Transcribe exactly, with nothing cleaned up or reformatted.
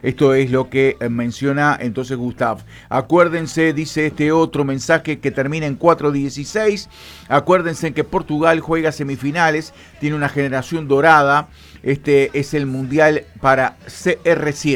Esto es lo que menciona entonces Gustav. Acuérdense, dice este otro mensaje que termina en cuatro dieciséis, acuérdense que Portugal juega semifinales, tiene una generación dorada, este es el mundial para C R siete.